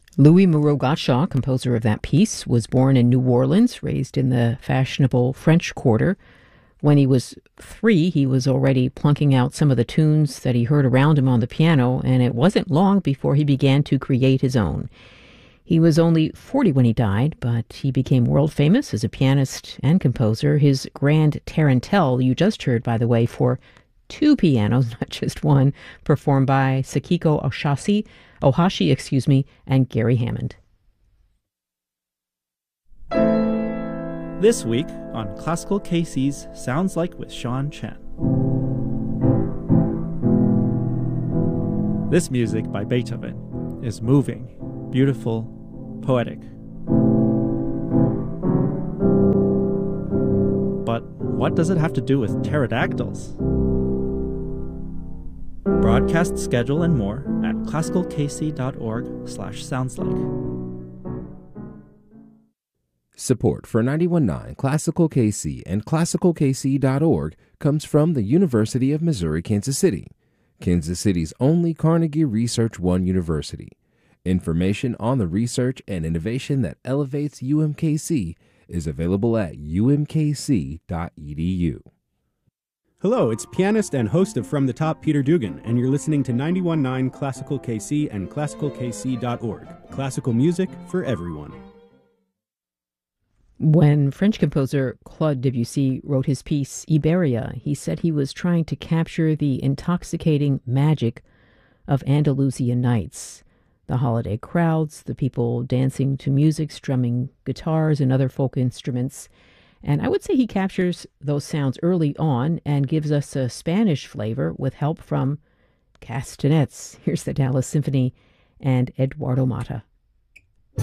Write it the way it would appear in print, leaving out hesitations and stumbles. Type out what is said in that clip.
Louis Moreau Gottschalk, composer of that piece, was born in New Orleans, raised in the fashionable French Quarter. When he was 3, he was already plunking out some of the tunes that he heard around him on the piano, and it wasn't long before he began to create his own. He was only 40 when he died, but he became world famous as a pianist and composer. His Grand Tarantelle, you just heard, by the way, for 2 pianos, not just one, performed by Sakiko Ohashi, and Gary Hammond. This week on Classical KC's Sounds Like with Sean Chen. This music by Beethoven is moving, beautiful, poetic. But what does it have to do with pterodactyls? Broadcast schedule and more at classicalkc.org/soundslike. Support for 91.9 Classical KC and classicalkc.org comes from the University of Missouri, Kansas City, Kansas City's only Carnegie Research One university. Information on the research and innovation that elevates UMKC is available at umkc.edu. Hello, it's pianist and host of From the Top, Peter Dugan, and you're listening to 91.9 Classical KC and classicalkc.org. Classical music for everyone. When French composer Claude Debussy wrote his piece Iberia, he said he was trying to capture the intoxicating magic of Andalusian nights. The holiday crowds, the people dancing to music, strumming guitars and other folk instruments. And I would say he captures those sounds early on and gives us a Spanish flavor with help from castanets. Here's the Dallas Symphony and Eduardo Mata.